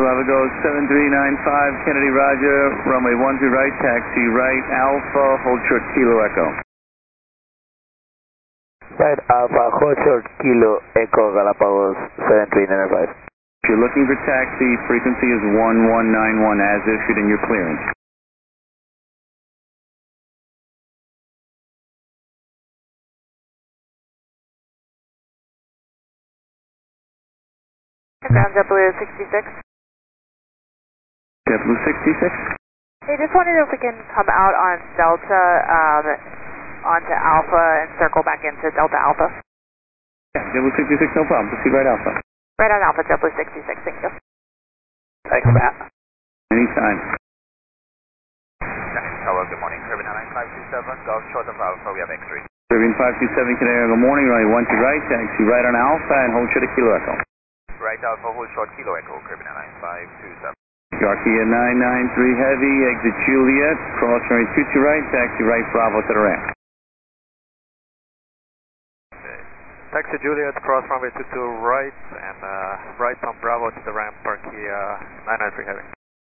Lava goes 7395, Kennedy Roger, runway 12 right, taxi right, Alpha, hold short, Kilo Echo. Right, Alpha, hold short, Kilo Echo, Galapagos 7395. If you're looking for taxi, frequency is 1191 as issued in your clearance. Ground JetBlue 66. JetBlue 66? Hey, just wondering if we can come out on Delta, onto Alpha and circle back into Delta Alpha. Yeah, JetBlue 66, no problem. Proceed right Alpha. Right on Alpha, JetBlue 66, thank you. Thanks, Matt. Anytime. Hello, good morning. Caribbean 9527, Gulf short of Alpha, we have X-ray. Caribbean 527, Canary, good morning, runway 12 right, taxi right on Alpha and hold short, Kilo Echo. Right Alpha, hold short, Kilo Echo, Caribbean 9527. Sharkia 993 Heavy, exit Juliet, cross runway 22 right, taxi right, Bravo to the ramp. Taxi Juliet, cross runway 22 right, and right from Bravo to the ramp, Parky 993 Heavy.